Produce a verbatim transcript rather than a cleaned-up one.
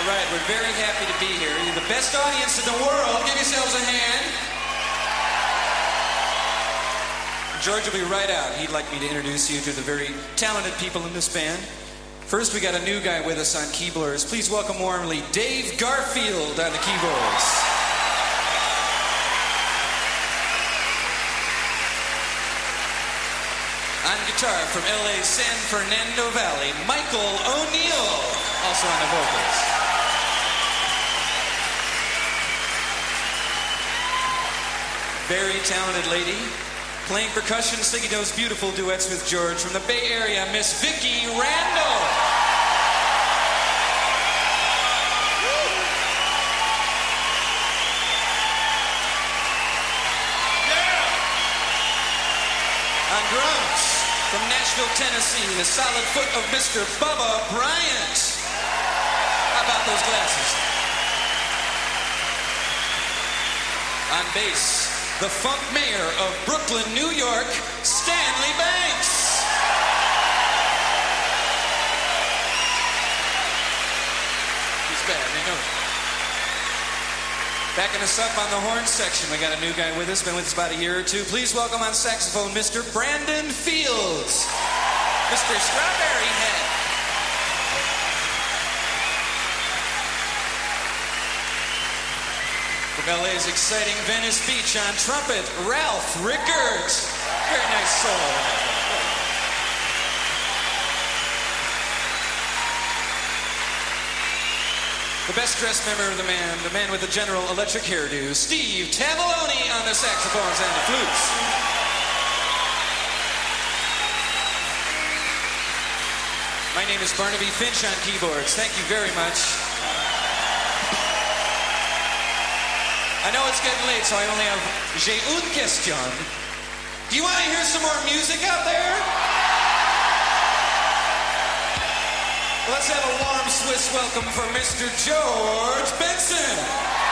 right, we're very happy to be here. You're the best audience in the world. Give yourselves a hand. George will be right out. He'd like me to introduce you to the very talented people in this band. First, we got a new guy with us on keyboards. Please welcome warmly Dave Garfield on the keyboards. On guitar from L A's San Fernando Valley, Michael O'Neill, also on the vocals. Very talented lady, playing percussion, singing those beautiful duets with George from the Bay Area, Miss Vicki Randall. On drums, from Nashville, Tennessee, the solid foot of Mister Bubba Bryant. How about those glasses? On bass, the funk mayor of Brooklyn, New York, Stanley Banks. He's bad, I know. Backing us up on the horn section, we got a new guy with us, been with us about a year or two. Please welcome on saxophone, Mister Brandon Fields, Mister Strawberry Head. From L A's exciting Venice Beach on trumpet, Ralph Rickert. Very nice solo. The best dressed member of the band, the man with the General Electric hairdo, Steve Tavoloni on the saxophones and the flutes. My name is Barnaby Finch on keyboards. Thank you very much. I know it's getting late, so I only have j'ai une question. Do you want to hear some more music out there? Let's have a warm Swiss welcome for Mister George Benson.